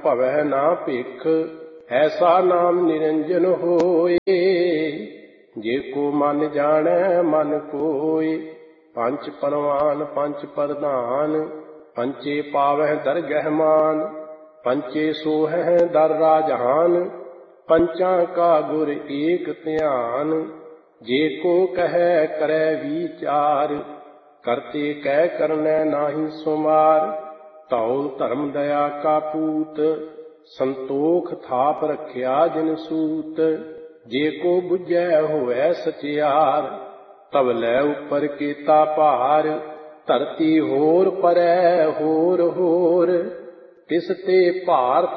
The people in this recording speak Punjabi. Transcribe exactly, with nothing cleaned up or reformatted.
ਭਵੈ ਨਾ ਭਿਖ, ਐਸਾ ਨਾਮ ਨਿਰੰਜਨ ਹੋਏ। ਜੇ ਕੋ ਮਨ ਜਾਣੈ ਮਨ ਕੋਇ, ਪੰਚ ਪਰਵਾਨ ਪੰਚ ਪ੍ਰਧਾਨ। ਪੰਚੇ ਪਾਵਹਿ ਦਰਗਹਿ ਮਾਨ, ਪੰਚੇ ਸੋਹਹਿ ਦਰ ਰਾਜਹਾਨ। ਪੰਚਾਂ ਕਾ ਗੁਰ ਏਕ ਧਿਆਨ, ਜੇ ਕੋ ਕਹੈ ਕਰੈ ਵੀਚਾਰ। ਕਰਤੇ ਕਹਿ ਕਰਨੈ ਨਾਹੀ ਸੁਮਾਰ, ਧੌਲ ਧਰਮ ਦਇਆ ਕਾ ਪੂਤ। ਸੰਤੋਖ ਥਾਪ ਰਖਿਆ ਜਿਨ ਸੂਤ, ਜੇ ਕੋ ਬੁਝੈ ਹੋਵੈ ਸਚਿਆਰ। ਤਬ ਲੈ ਉਪਰ ਕੀਤਾ ਭਾਰ, ਧਰਤੀ ਹੋਰ ਪਰੈ ਹੋਰ ਹੋਰ। ਤਿਸ ਤੇ ਭਾਰ